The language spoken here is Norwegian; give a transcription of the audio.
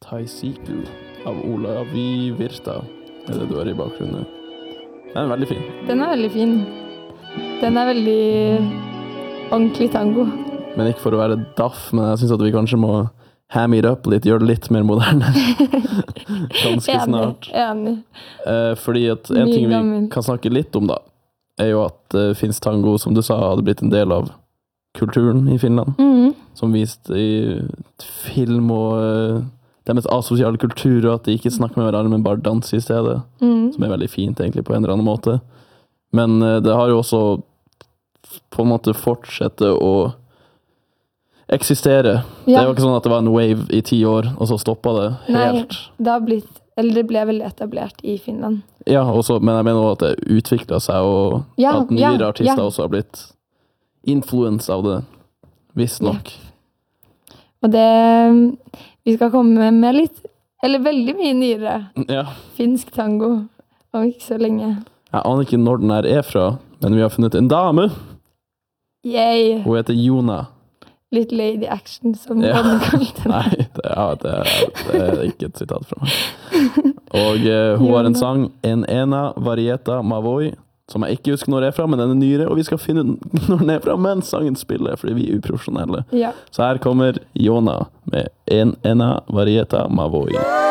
Taisiku av Olavi Virta. Er det du har i bakgrunnen? Den er veldig fin. Den er veldig fin. Den er veldig ordentlig tango. Men ikke for å være daff, men jeg synes at vi kanskje må ham it up litt, gjøre det litt mer moderne. Ganske snart. Enig. Fordi at en ting vi kan snakke litt om da, er jo at finsk tango, som du sa, hadde blitt en del av kulturen i Finland. Som vist i film og deres asosiale kultur, og at de ikke snakker med hverandre, men bare danser i stedet. Som er veldig fint egentlig på en eller annen måte. Men det har jo også på en måte fortsette å eksistere. Det er jo ikke sånn at det var en wave i 10 år, og så stoppet det helt. Nei, det har blitt, eller det ble veldig etablert i Finland. Ja, også, men jeg mener også at det utviklet seg, og at nyere artister også har blitt influens av det, visst nok. Og det, vi skal komme med litt, eller veldig mye nyere, finsk tango, om ikke så lenge. Jeg aner ikke når den her er fra, men vi har funnet en dame. Yay! Hun heter Jona. Litt lady action, som man kalte det. Nei, det er ikke et sitat fra meg. Og hun har en sang, En ena varieta mavoi, som jeg ikke husker når det er fra, men den er nyere, og vi skal finne når den er fra, mens sangen spiller, fordi vi er uprofesjonelle. Så her kommer Jona med En ena varieta mavoi.